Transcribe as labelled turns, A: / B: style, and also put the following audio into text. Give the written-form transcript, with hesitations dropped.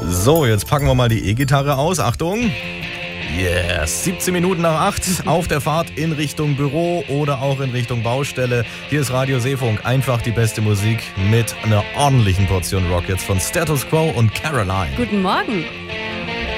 A: So, jetzt packen wir mal die E-Gitarre aus. Achtung. Yes, 17 Minuten nach 8 auf der Fahrt in Richtung Büro oder auch in Richtung Baustelle. Hier ist Radio Seefunk, einfach die beste Musik mit einer ordentlichen Portion Rock jetzt von Status Quo und Caroline.
B: Guten Morgen.